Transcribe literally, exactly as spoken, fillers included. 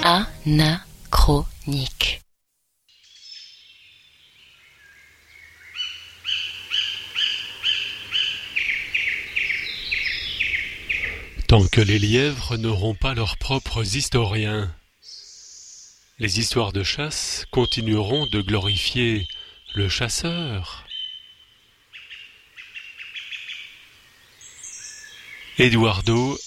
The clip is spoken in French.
Anachronique. Tant que les lièvres n'auront pas leurs propres historiens, les histoires de chasse continueront de glorifier le chasseur. Eduardo